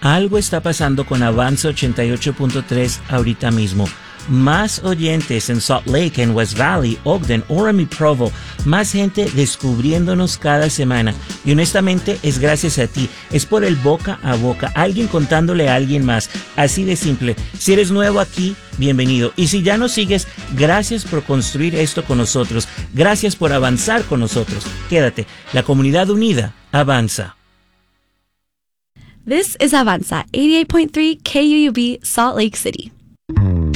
Algo está pasando con Avanza 88.3 ahorita mismo. Más oyentes en Salt Lake, en West Valley, Ogden, Orem y Provo. Más gente descubriéndonos cada semana. Y honestamente es gracias a ti. Es por el boca a boca. Alguien contándole a alguien más. Así de simple. Si eres nuevo aquí, bienvenido. Y si ya nos sigues, gracias por construir esto con nosotros. Gracias por avanzar con nosotros. Quédate. La comunidad unida avanza. This is Avanza, 88.3 KUUB, Salt Lake City.